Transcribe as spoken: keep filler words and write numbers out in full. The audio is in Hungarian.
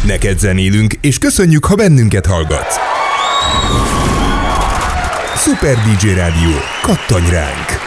Neked zenélünk, és köszönjük, ha bennünket hallgatsz. Szuper dé dzsé Rádió, kattanj ránk!